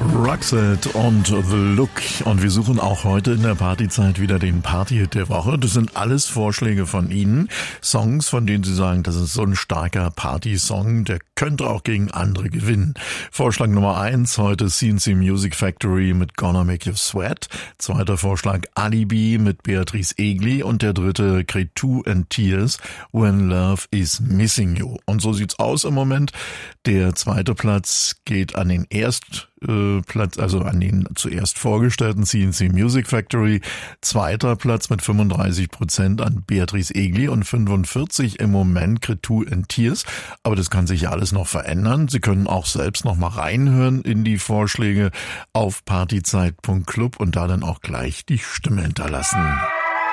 Roxette und The Look. Und wir suchen auch heute in der Partyzeit wieder den Partyhit der Woche. Das sind alles Vorschläge von Ihnen. Songs, von denen Sie sagen, das ist so ein starker Party-Song, der könnte auch gegen andere gewinnen. Vorschlag Nummer 1, heute CNC Music Factory mit Gonna Make You Sweat. Zweiter Vorschlag Alibi mit Beatrice Egli. Und der dritte Cretu and Tears, When Love is Missing You. Und so sieht's aus im Moment. Der zweite Platz geht an den Erstplatz, also an den zuerst vorgestellten CNC Music Factory. Zweiter Platz mit 35% an Beatrice Egli und 45% im Moment Cretu and Tears. Aber das kann sich ja alles noch verändern. Sie können auch selbst noch mal reinhören in die Vorschläge auf partyzeit.club und da dann auch gleich die Stimme hinterlassen.